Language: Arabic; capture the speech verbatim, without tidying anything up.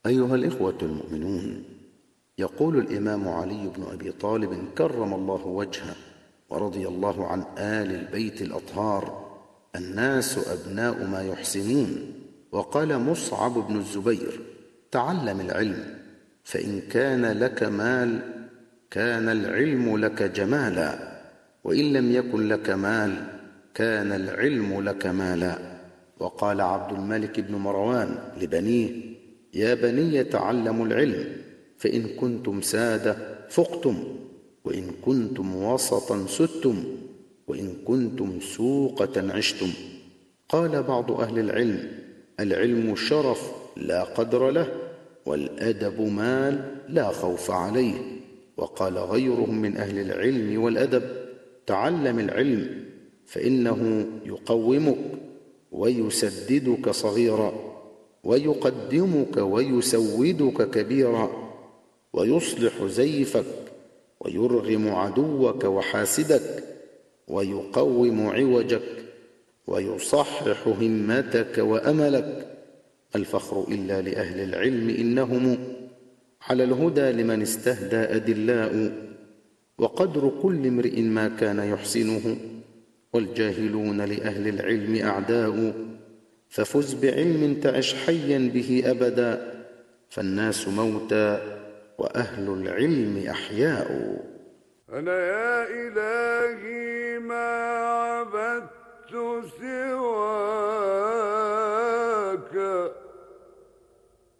أيها الإخوة المؤمنون، يقول الإمام علي بن أبي طالب كرم الله وجهه ورضي الله عن آل البيت الأطهار: الناس أبناء ما يحسنون. وقال مصعب بن الزبير: تعلم العلم، فإن كان لك مال كان العلم لك جمالا، وإن لم يكن لك مال كان العلم لك مالا. وقال عبد الملك بن مروان لبنيه: يا بني تعلموا العلم، فإن كنتم سادة فقتم، وإن كنتم وسطا سدتم، وإن كنتم سوقة عشتم. قال بعض أهل العلم: العلم شرف لا قدر له، والأدب مال لا خوف عليه. وقال غيرهم من أهل العلم والأدب: تعلم العلم، فإنه يقومك ويسددك صغيرا، ويقدمك ويسودك كبيرا، ويصلح زيفك، ويرغم عدوك وحاسدك، ويقوم عوجك، ويصحح همتك وأملك. الفخر إلا لأهل العلم، إنهم على الهدى لمن استهدى أدلاء. وقدر كل امرئ ما كان يحسنه، والجاهلون لأهل العلم أعداء. ففز بعلم تعش حيا به أبدا، فالناس موتى وأهل العلم أحياء. أنا يا إلهي ما عبدت سواك